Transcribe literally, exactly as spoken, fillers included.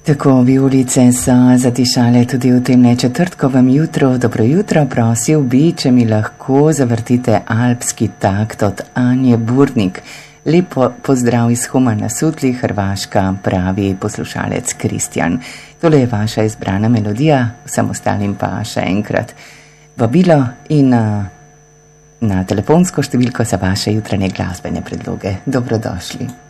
Tako vijolice so zatišale tudi v tem nečetrtkovem jutru. Dobro jutro, prosil bi, če mi lahko zavrtite alpski takt od Anje Burnik. Lepo pozdrav iz Humana Sutli, Hrvaška, pravi poslušalec Kristjan. Tole je vaša izbrana melodija, vsem ostalim pa še enkrat vabilo in na, na telefonsko številko za vaše jutranje glasbene predloge. Dobrodošli.